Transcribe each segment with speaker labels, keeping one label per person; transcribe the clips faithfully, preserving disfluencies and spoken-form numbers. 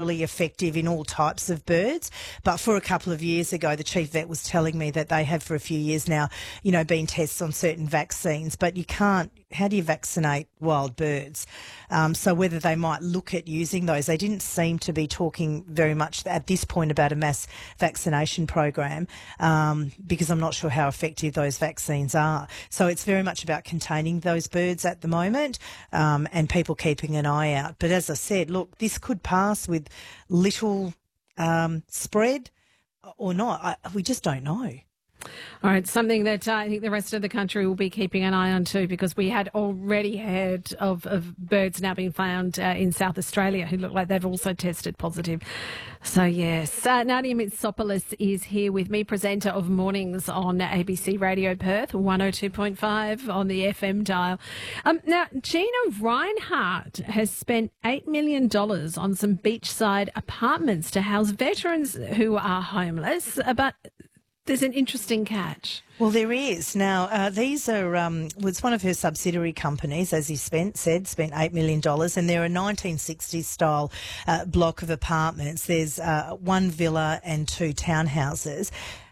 Speaker 1: necessarily effective in all types of birds, but for a couple of years ago, the chief vet was telling me that they have for a few years now, you know, been tests on certain vaccines, but you can't, how do you vaccinate wild birds? Um, so whether they might look at using those, they didn't seem to be talking very much at this point about a mass vaccination program, um, because I'm not sure how effective those vaccines are. So it's very much about containing those birds at the moment, um, and people keeping an eye out. But as I said, look, this could pass with little um, spread or not. I, we just don't know.
Speaker 2: All right, something that uh, I think the rest of the country will be keeping an eye on too, because we had already heard of, of birds now being found uh, in South Australia who look like they've also tested positive. So, yes, uh, Nadia Mitsopoulos is here with me, presenter of Mornings on A B C Radio Perth, one oh two point five on the F M dial. Um, now, Gina Reinhardt has spent eight million dollars on some beachside apartments to house veterans who are homeless, but there's an interesting catch.
Speaker 1: Well, there is. Now, uh, these are, um, was one of her subsidiary companies, as he spent, said, spent eight million dollars, and they're a nineteen sixties style uh, block of apartments. There's uh, one villa and two townhouses,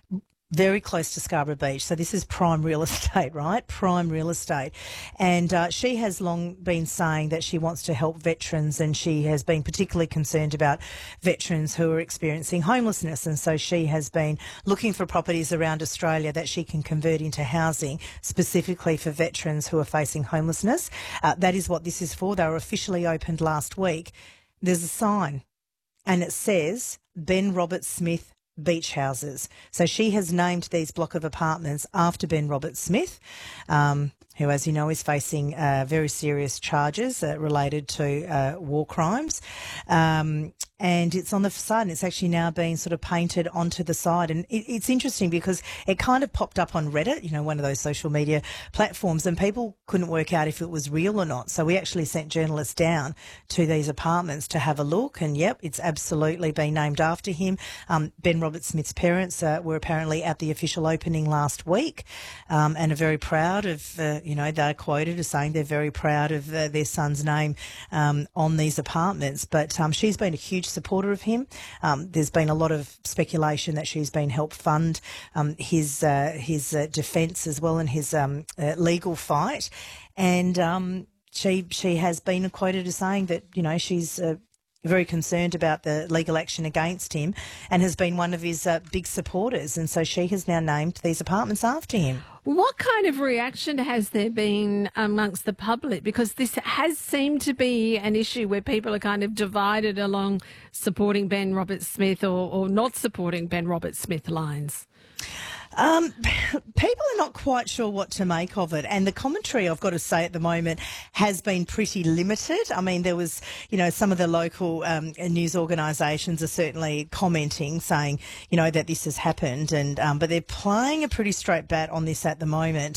Speaker 1: very close to Scarborough Beach. So this is prime real estate, right? Prime real estate. And uh, she has long been saying that she wants to help veterans, and she has been particularly concerned about veterans who are experiencing homelessness. And so she has been looking for properties around Australia that she can convert into housing specifically for veterans who are facing homelessness. Uh, that is what this is for. They were officially opened last week. There's a sign and it says Ben Robert Smith Beach Houses. So she has named these block of apartments after Ben Robert Smith, um, who, as you know, is facing uh, very serious charges uh, related to uh, war crimes. Um, and it's on the facade, and it's actually now being sort of painted onto the side. And it, it's interesting because it kind of popped up on Reddit, you know, one of those social media platforms, and people couldn't work out if it was real or not. So we actually sent journalists down to these apartments to have a look, and yep, it's absolutely been named after him. Um, Ben Robert Smith's parents uh, were apparently at the official opening last week, um, and are very proud of, uh, you know, they're quoted as saying they're very proud of uh, their son's name um, on these apartments. But um, she's been a huge supporter of him. Um, there's been a lot of speculation that she's been helped fund um, his uh, his uh, defence as well, and his um, uh, legal fight. And um, she she has been quoted as saying that, you know, she's uh, very concerned about the legal action against him, and has been one of his uh, big supporters. And so she has now named these apartments after him.
Speaker 2: What kind of reaction has there been amongst the public? Because this has seemed to be an issue where people are kind of divided along supporting Ben Robert Smith or, or not supporting Ben Robert Smith lines.
Speaker 1: Um, people are not quite sure what to make of it, and the commentary, I've got to say, at the moment has been pretty limited. I mean, there was, you know, some of the local um, news organisations are certainly commenting, saying, you know, that this has happened, and um, but they're playing a pretty straight bat on this at the moment.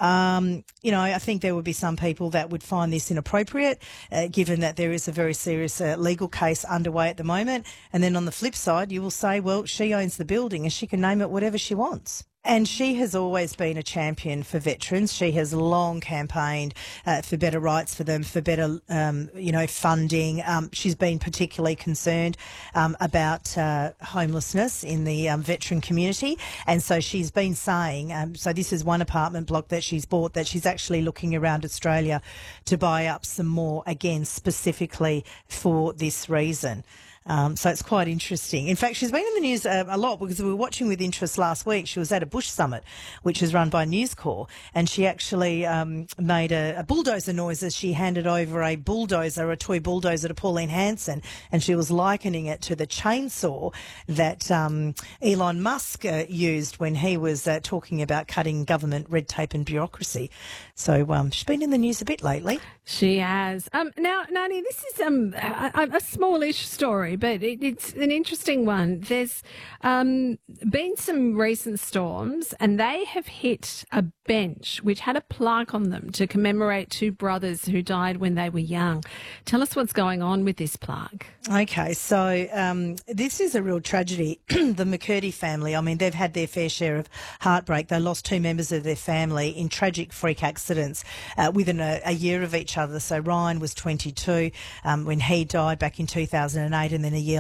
Speaker 1: Um, you know, I think there would be some people that would find this inappropriate, uh, given that there is a very serious uh, legal case underway at the moment. And then on the flip side, you will say, well, she owns the building and she can name it whatever she wants. And she has always been a champion for veterans. She has long campaigned uh, for better rights for them, for better, um, you know, funding. Um, she's been particularly concerned um, about uh, homelessness in the um, veteran community. And so she's been saying, um, so this is one apartment block that she's bought, that she's actually looking around Australia to buy up some more, again, specifically for this reason. Um, so it's quite interesting. In fact, she's been in the news uh, a lot because we were watching with interest last week. She was at a bush summit, which is run by News Corp, and she actually um, made a, a bulldozer noise as she handed over a bulldozer, a toy bulldozer, to Pauline Hanson, and she was likening it to the chainsaw that um, Elon Musk uh, used when he was uh, talking about cutting government red tape and bureaucracy. So um, she's been in the news a bit lately.
Speaker 2: She has. Um, now, Nani, this is um, a, a smallish story, but it, it's an interesting one. There's um, been some recent storms, and they have hit a bench which had a plaque on them to commemorate two brothers who died when they were young. Tell us what's going on with this plaque.
Speaker 1: Okay, so um, this is a real tragedy. The McCurdy family, I mean, they've had their fair share of heartbreak. They lost two members of their family in tragic freak accidents uh, within a, a year of each other. So Ryan was twenty-two um, when he died back in two thousand eight, and then a year